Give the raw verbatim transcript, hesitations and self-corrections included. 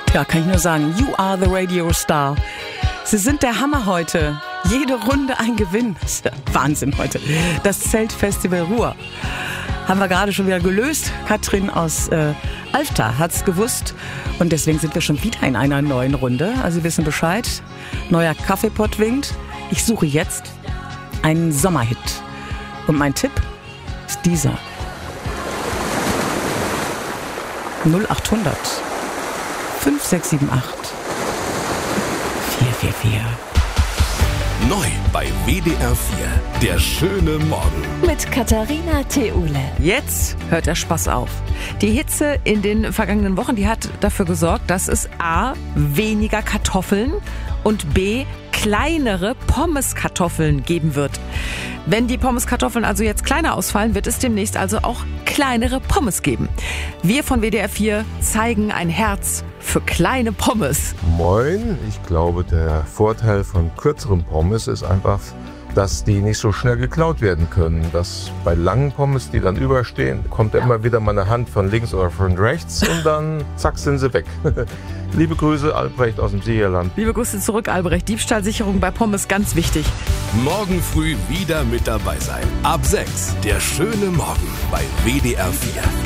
Ja, kann ich nur sagen, you are the Radio Star. Sie sind der Hammer heute. Jede Runde ein Gewinn. Das ist ja Wahnsinn heute. Das Zeltfestival Ruhr haben wir gerade schon wieder gelöst. Katrin aus äh, Alfter hat's gewusst. Und deswegen sind wir schon wieder in einer neuen Runde. Also Sie wissen Bescheid. Neuer Kaffeepott winkt. Ich suche jetzt einen Sommerhit. Und mein Tipp ist dieser. null achthundert fünf sechs sieben acht vier vier vier. Neu bei W D R vier, der schöne Morgen. Mit Katharina Theule. Jetzt hört der Spaß auf. Die Hitze in den vergangenen Wochen, die hat dafür gesorgt, dass es A, weniger Kartoffeln und B, kleinere Pommeskartoffeln geben wird. Wenn die Pommeskartoffeln also jetzt kleiner ausfallen, wird es demnächst also auch kleinere Pommes geben. Wir von W D R vier zeigen ein Herz für kleine Pommes. Moin, ich glaube, der Vorteil von kürzeren Pommes ist einfach, dass die nicht so schnell geklaut werden können. Dass bei langen Pommes, die dann überstehen, kommt ja immer wieder mal eine Hand von links oder von rechts und dann zack sind sie weg. Liebe Grüße, Albrecht aus dem Siegerland. Liebe Grüße zurück, Albrecht. Diebstahlsicherung bei Pommes, ganz wichtig. Morgen früh wieder mit dabei sein. Ab sechs, der schöne Morgen bei W D R vier.